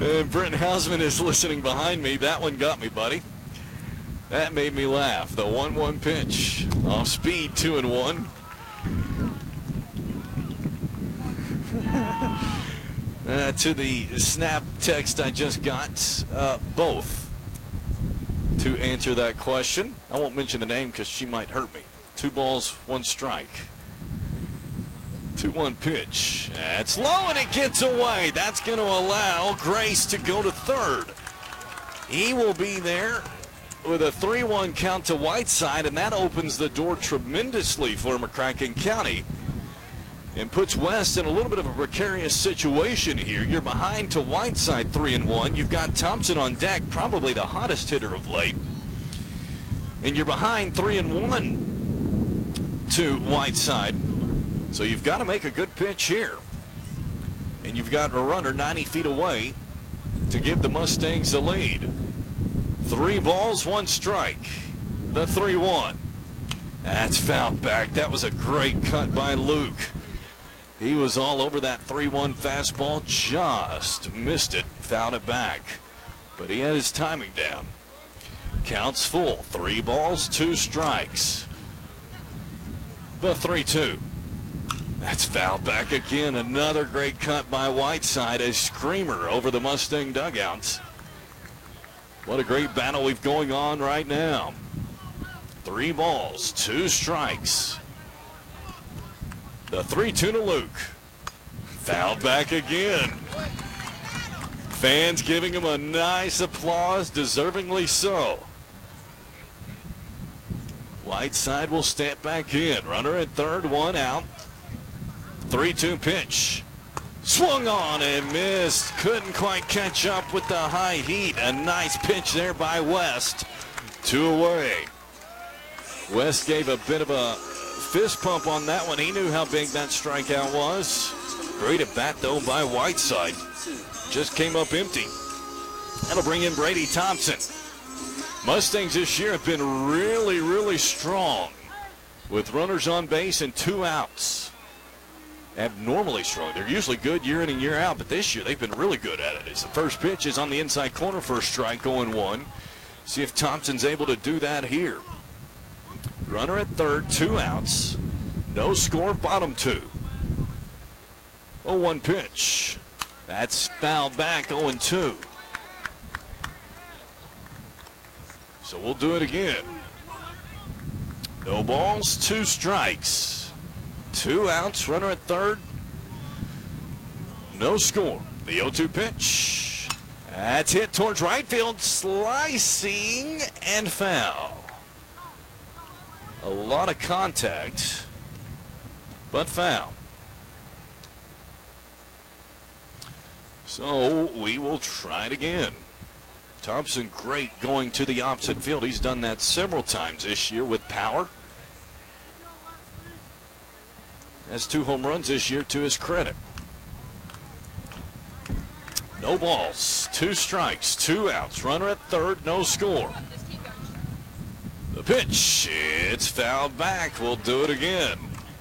And Brent Hausman is listening behind me. That one got me, buddy. That made me laugh. The 1-1 pitch. Off speed, 2-1. To the snap text I just got, both to answer that question. I won't mention the name because she might hurt me. 2 balls, 1 strike. 2-1 pitch. That's low and it gets away. That's going to allow Grace to go to third. He will be there with a 3-1 count to Whiteside, and that opens the door tremendously for McCracken County and puts West in a little bit of a precarious situation here. You're behind to Whiteside 3-1. You've got Thompson on deck, probably the hottest hitter of late. And you're behind 3-1 to Whiteside. So you've got to make a good pitch here. And you've got a runner 90 feet away to give the Mustangs the lead. 3 balls, 1 strike. The 3-1. That's fouled back. That was a great cut by Luke. He was all over that 3-1 fastball, just missed it, fouled it back. But he had his timing down. Counts full, 3 balls, 2 strikes. The 3-2. That's fouled back again. Another great cut by Whiteside, a screamer over the Mustang dugouts. What a great battle we've going on right now. 3 balls, 2 strikes. The 3-2 to Luke. Fouled back again. Fans giving him a nice applause, deservingly so. Whiteside will step back in. Runner at third, 1 out. 3-2 pitch. Swung on and missed. Couldn't quite catch up with the high heat. A nice pitch there by West. 2 away. West gave a bit of a fist pump on that one. He knew how big that strikeout was. Great at bat, though, by Whiteside. Just came up empty. That'll bring in Brady Thompson. Mustangs this year have been really, really strong with runners on base and 2 outs. Abnormally strong. They're usually good year in and year out, but this year they've been really good at it. As the first pitch is on the inside corner for a strike, 0-1. See if Thompson's able to do that here. Runner at third, 2 outs. No score, bottom 2. 0-1 pitch. That's fouled back, 0-2. So we'll do it again. No balls, 2 strikes. 2 outs, runner at third. No score. The 0-2 pitch. That's hit towards right field, slicing and foul. A lot of contact, but foul. So we will try it again. Thompson great going to the opposite field. He's done that several times this year with power. Has 2 home runs this year to his credit. No balls, 2 strikes, 2 outs. Runner at third, no score. The pitch, it's fouled back. We'll do it again.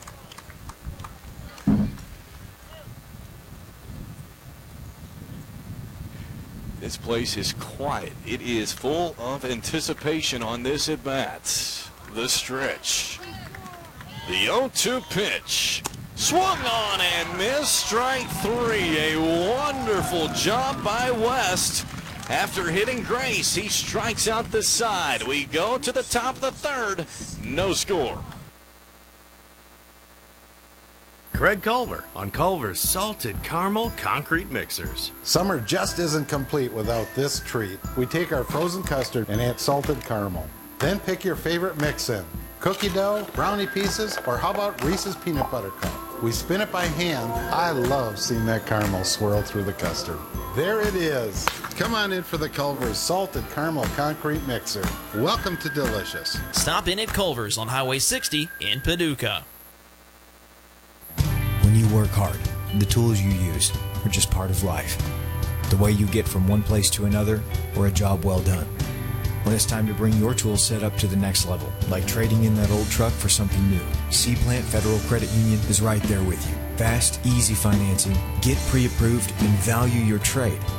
This place is quiet. It is full of anticipation on this at bat. The stretch. The 0-2 pitch. Swung on and missed. Strike 3. A wonderful job by West. After hitting Grace, he strikes out the side. We go to the top of the third. No score. Craig Culver on Culver's Salted Caramel Concrete Mixers. Summer just isn't complete without this treat. We take our frozen custard and add salted caramel. Then pick your favorite mix in. Cookie dough, brownie pieces, or how about Reese's Peanut Butter Cup? We spin it by hand. I love seeing that caramel swirl through the custard. There it is. Come on in for the Culver's Salted Caramel Concrete Mixer. Welcome to Delicious. Stop in at Culver's on Highway 60 in Paducah. When you work hard, the tools you use are just part of life. The way you get from one place to another, or a job well done. When it's time to bring your tool set up to the next level, like trading in that old truck for something new, C-Plant Federal Credit Union is right there with you. Fast, easy financing, get pre-approved, and value your trade.